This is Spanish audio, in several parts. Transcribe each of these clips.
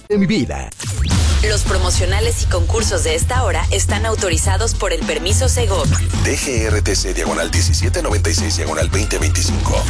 de mi vida. Los promocionales y concursos de esta hora están autorizados por el permiso Segov. DGRTC /1696/2025.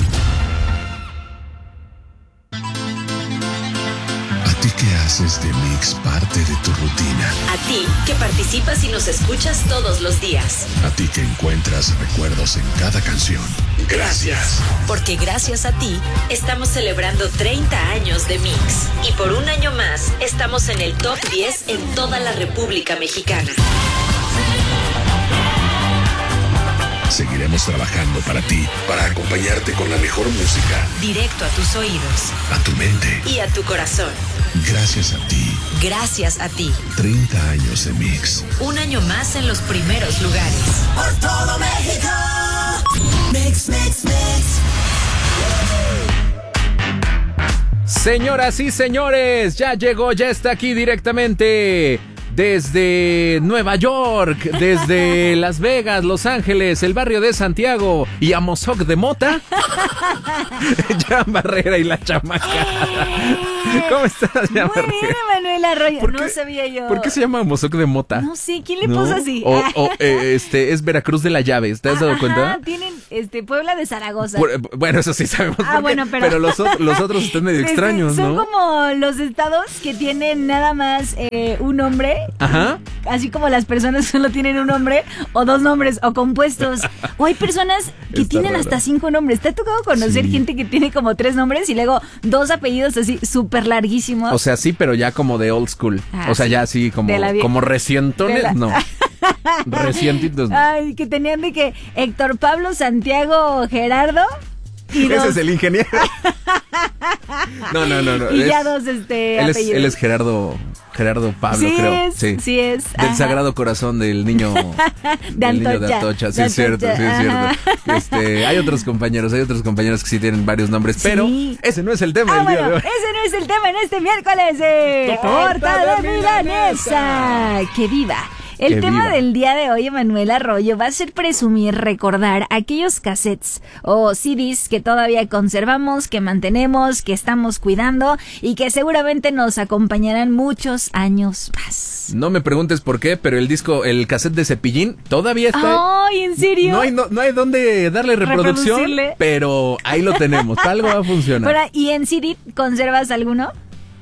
¿A ti qué haces de Mix parte de tu rutina? A ti que participas y nos escuchas todos los días. A ti que encuentras recuerdos en cada canción. Gracias. Porque gracias a ti estamos celebrando 30 años de Mix. Y por un año más estamos en el top 10 en toda la República Mexicana. Seguiremos trabajando para ti, para acompañarte con la mejor música. Directo a tus oídos. A tu mente. Y a tu corazón. Gracias a ti. Gracias a ti. 30 años de Mix. Un año más en los primeros lugares. Por todo México. Mix, mix, mix. Señoras y señores, ya llegó, ya está aquí directamente desde Nueva York, desde Las Vegas, Los Ángeles, el barrio de Santiago y Amozoc de Mota. Jan Barrera y la chamaca. ¿Cómo estás, Jan Barrera? Muy bien, Emanuel Arroyo. No sabía yo. ¿Por qué se llama Amozoc de Mota? No sé, ¿quién le puso así? Es Veracruz de la Llave, ¿te has dado cuenta? Tienen Puebla de Zaragoza. Bueno, eso sí sabemos. Bueno, pero los otros están medio extraños, son ¿no? Son como los estados que tienen nada más un nombre. Ajá. Así como las personas solo tienen un nombre o dos nombres o compuestos. O hay personas que tienen raro. Hasta 5 nombres. ¿Te ha tocado conocer gente que tiene como 3 nombres y luego 2 apellidos así súper larguísimos? O sea, sí, pero ya como de old school. O sea, ya así como recientones, no. Recientitos, no. Ay, que tenían de que Héctor Pablo, Santiago, Gerardo. Y ese es el ingeniero. No. Y ya 2 apellidos. Él es Gerardo Pablo, sí creo. Sí es. Del Sagrado Corazón del niño de Atocha. Sí, es cierto. Hay otros compañeros que sí tienen varios nombres, pero ese no es el tema del día de hoy. Ese no es el tema en este miércoles de Torta de Milanesa. ¡Que viva! El tema del día de hoy, Emanuel Arroyo, va a ser presumir, recordar aquellos cassettes o CDs que todavía conservamos, que mantenemos, que estamos cuidando y que seguramente nos acompañarán muchos años más. No me preguntes por qué, pero el cassette de Cepillín todavía está. ¡Ay, en serio! No hay dónde darle reproducción, pero ahí lo tenemos. Para algo va a funcionar. Pero, ¿y en CD conservas alguno?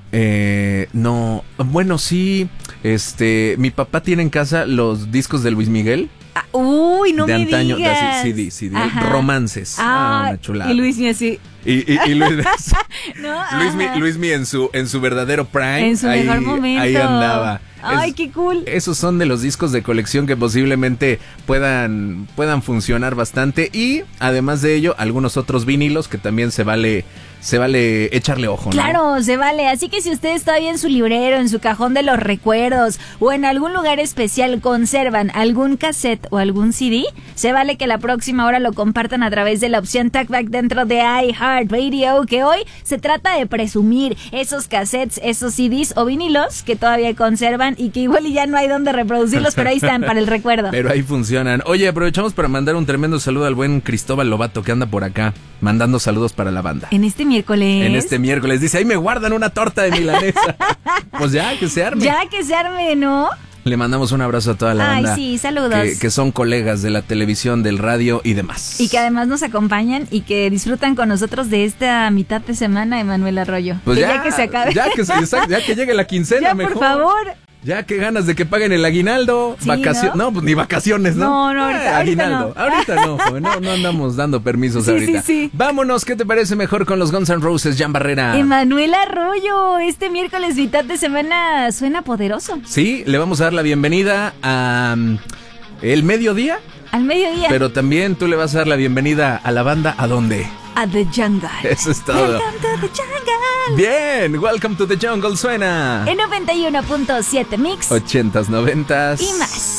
No, bueno, sí, mi papá tiene en casa los discos de Luis Miguel. Uy, no de me antaño, digas. CD, romances. Una chulada. Y Luis Miguel así. Y Luismi en su verdadero prime. En su mejor momento. Ahí andaba. Ay, qué cool. Esos son de los discos de colección que posiblemente puedan funcionar bastante. Y además de ello, algunos otros vinilos que también se vale echarle ojo, ¿no? Claro, se vale. Así que si ustedes todavía en su librero, en su cajón de los recuerdos o en algún lugar especial conservan algún cassette o algún CD, se vale que la próxima hora lo compartan a través de la opción Talkback dentro de iHeartRadio, que hoy se trata de presumir esos cassettes, esos CDs o vinilos que todavía conservan y que igual ya no hay donde reproducirlos, pero ahí están para el recuerdo. Pero ahí funcionan. Oye, aprovechamos para mandar un tremendo saludo al buen Cristóbal Lobato que anda por acá, mandando saludos para la banda. En este miércoles. Dice, ahí me guardan una torta de milanesa. Pues ya, que se arme. ¿No? Le mandamos un abrazo a toda la banda. Ay, sí, saludos. Que son colegas de la televisión, del radio y demás. Y que además nos acompañan y que disfrutan con nosotros de esta mitad de semana, Emanuel Arroyo. Pues ya que se acabe. Ya que llegue la quincena, ya, mejor. Por favor. Ya que ganas de que paguen el aguinaldo, sí, ¿no? Pues ni vacaciones, ¿no? No, aguinaldo. Ahorita no, joven, no andamos dando permisos ahorita. Sí. Vámonos, ¿qué te parece mejor con los Guns N' Roses, Jan Barrera? Emanuel Arroyo, este miércoles mitad de semana suena poderoso. Sí, le vamos a dar la bienvenida a el mediodía. Al mediodía. Pero también tú le vas a dar la bienvenida a la banda, ¿a dónde? A The Jungle. Eso es todo. Welcome to the Jungle. Bien, Welcome to the Jungle suena en 91.7 Mix 80s, 90s y más.